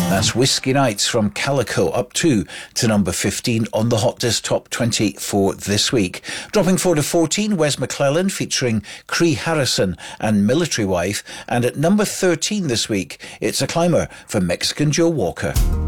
That's Whiskey Nights from Calico, up 2 to number 15 on the Hot Disc Top 20 for this week. Dropping 4 to 14, Wes McClellan featuring Cree Harrison and Military Wife. And at number 13 this week, it's a climber for Mexican Joe Walker.